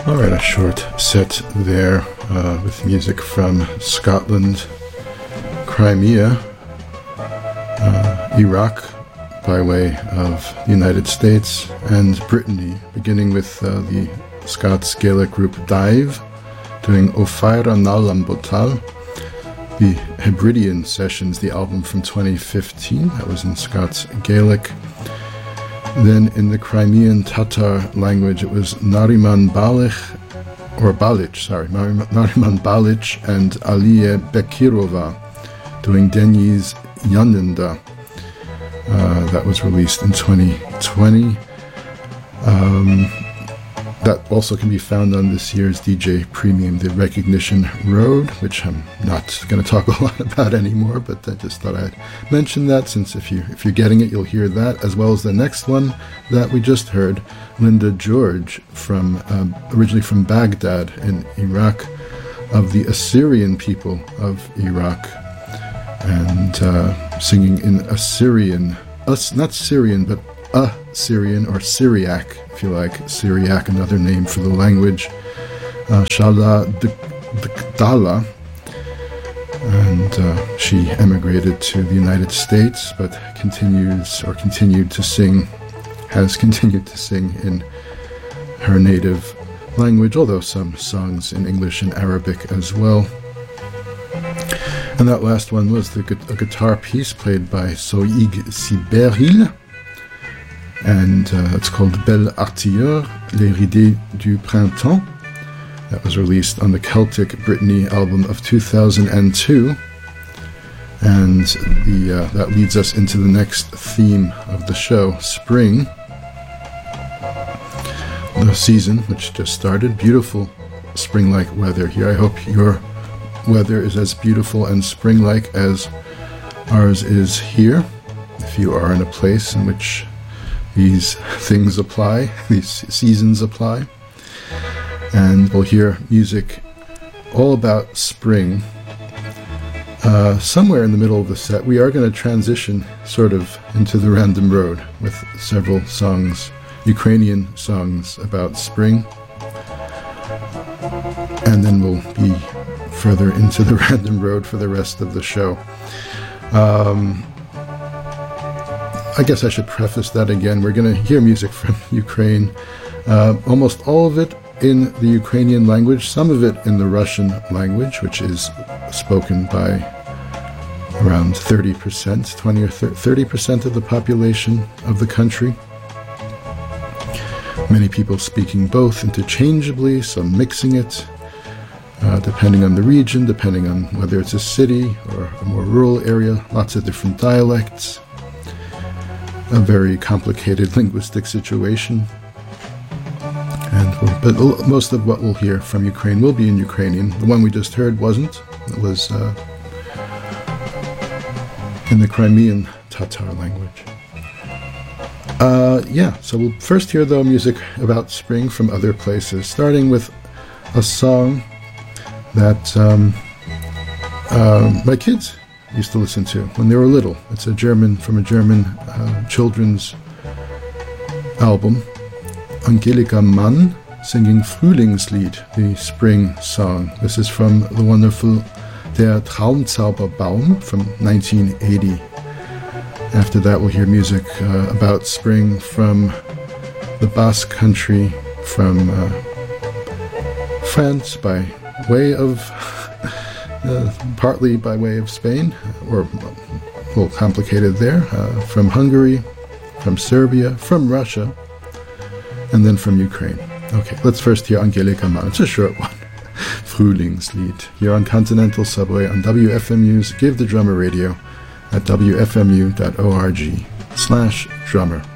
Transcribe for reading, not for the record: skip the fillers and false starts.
All right, a short set there with music from Scotland, Crimea, Iraq by way of the United States, and Brittany, beginning with the Scots Gaelic group Dive, doing O'Fara Nalam Botal, the Hebridean Sessions, the album from 2015, that was in Scots Gaelic. Then in the Crimean Tatar language, it was Nariman Balich and Aliye Bekirova doing Deniz Yanında. That was released in 2020. That also can be found on this year's DJ Premium, the Recognition Road, which I'm not going to talk a lot about anymore, but I just thought I'd mention that, since if you're getting it, you'll hear that, as well as the next one that we just heard, Linda George, from originally from Baghdad in Iraq, of the Assyrian people of Iraq, and singing in Assyrian, not Syrian, but Assyrian, or Syriac, if you like. Syriac, another name for the language. Shala Dala, and she emigrated to the United States, but has continued to sing in her native language, although some songs in English and Arabic as well. And that last one was a guitar piece played by Soig Siberil, and it's called Belle Artilleur, Les Ridées du Printemps. That was released on the Celtic Brittany album of 2002. And that leads us into the next theme of the show, spring. The season, which just started. Beautiful spring-like weather here. I hope your weather is as beautiful and spring-like as ours is here, if you are in a place in which these things apply, these seasons apply. And we'll hear music all about spring. Somewhere in the middle of the set, we are going to transition sort of into the random road with several songs, Ukrainian songs about spring. And then we'll be further into the random road for the rest of the show. I guess I should preface that again. We're going to hear music from Ukraine, almost all of it in the Ukrainian language, some of it in the Russian language, which is spoken by around 30%, 20 or 30% of the population of the country. Many people speaking both interchangeably, some mixing it, depending on the region, depending on whether it's a city or a more rural area, lots of different dialects. A very complicated linguistic situation. But most of what we'll hear from Ukraine will be in Ukrainian. The one we just heard wasn't. It was in the Crimean Tatar language. So we'll first hear, though, music about spring from other places, starting with a song that my kids used to listen to when they were little. It's from a German children's album. Angelika Mann singing Frühlingslied, the spring song. This is from the wonderful Der Traumzauberbaum from 1980. After that, we'll hear music about spring from the Basque Country, from France by way of partly by way of Spain, or a little complicated there, from Hungary, from Serbia, from Russia, and then from Ukraine. Okay, let's first hear Angelika Mann. It's a short one. Frühlingslied, here on Continental Subway on WFMU's Give the Drummer Radio at wfmu.org/drummer.